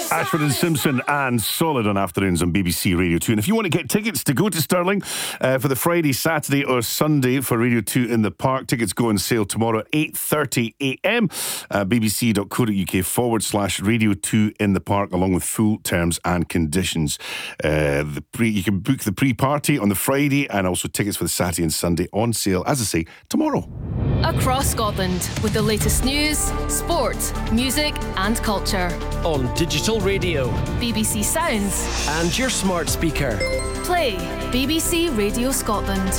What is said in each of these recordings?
Ashford and Simpson and Solid on afternoons on BBC Radio 2. And if you want to get tickets to go to Stirling for the Friday, Saturday or Sunday for Radio 2 in the Park, tickets go on sale tomorrow at 8:30am. bbc.co.uk/Radio 2 in the Park, along with full terms and conditions. You can book the pre-party on the Friday, and also tickets for the Saturday and Sunday on sale, as I say, tomorrow. Across Scotland with the latest news, sport, music and culture. On digital radio, BBC Sounds and your smart speaker. Play BBC Radio Scotland.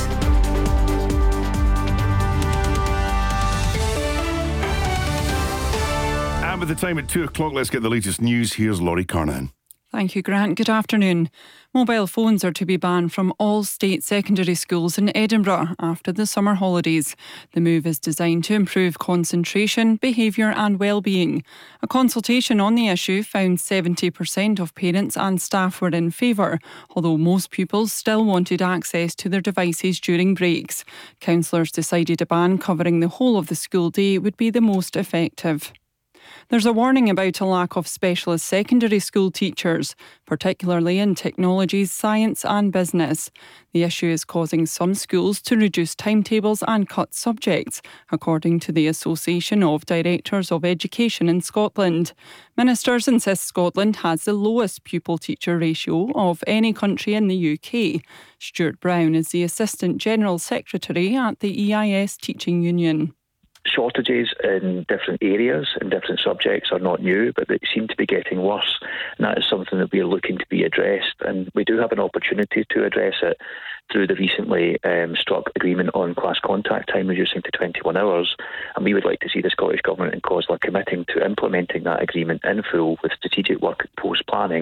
And with the time at 2 o'clock, let's get the latest news. Here's Laurie Carnahan. Thank you, Grant. Good afternoon. Mobile phones are to be banned from all state secondary schools in Edinburgh after the summer holidays. The move is designed to improve concentration, behaviour and well-being. A consultation on the issue found 70% of parents and staff were in favour, although most pupils still wanted access to their devices during breaks. Councillors decided a ban covering the whole of the school day would be the most effective. There's a warning about a lack of specialist secondary school teachers, particularly in technologies, science and business. The issue is causing some schools to reduce timetables and cut subjects, according to the Association of Directors of Education in Scotland. Ministers insist Scotland has the lowest pupil-teacher ratio of any country in the UK. Stuart Brown is the Assistant General Secretary at the EIS Teaching Union. Shortages in different areas and different subjects are not new, but they seem to be getting worse, and that is something that we are looking to be addressed, and we do have an opportunity to address it through the recently struck agreement on class contact time reducing to 21 hours, and we would like to see the Scottish Government and COSLA committing to implementing that agreement in full, with strategic work